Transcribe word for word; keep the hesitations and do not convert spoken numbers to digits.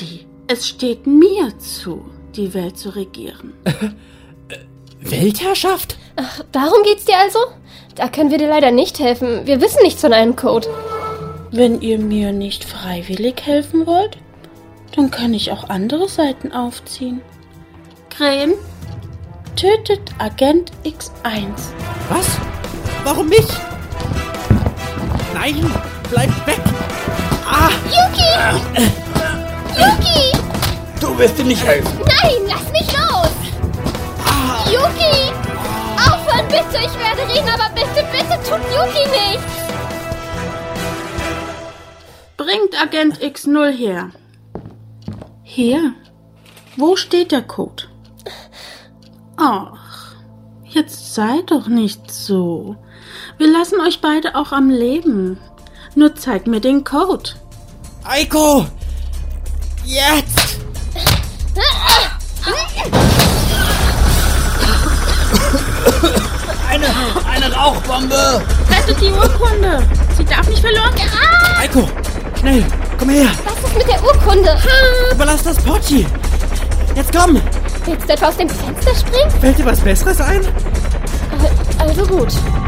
Sie, es steht mir zu, die Welt zu regieren. Weltherrschaft? Ach, darum geht's dir also? Da können wir dir leider nicht helfen. Wir wissen nichts von einem Code. Wenn ihr mir nicht freiwillig helfen wollt, dann kann ich auch andere Seiten aufziehen. Krähen, tötet Agent X eins. Was? Warum mich? Nein, bleib weg! Ah! Yuki! Äh, Yuki! Du wirst dir nicht helfen! Nein, lass mich los! Ah. Yuki! Aufhören, bitte! Ich werde reden, aber bitte, bitte tut Yuki nichts! Bringt Agent X null her. Hier. Wo steht der Code? Ach, jetzt sei doch nicht so. Wir lassen euch beide auch am Leben. Nur zeig mir den Code. Aiko! Jetzt! Eine, eine Rauchbombe! Rettet die Urkunde! Sie darf nicht verloren gehen! Ah! Aiko, schnell, komm her! Was ist mit der Urkunde? Überlass das Pochi! Jetzt komm! Willst du etwa aus dem Fenster springen? Fällt dir was Besseres ein? Also gut.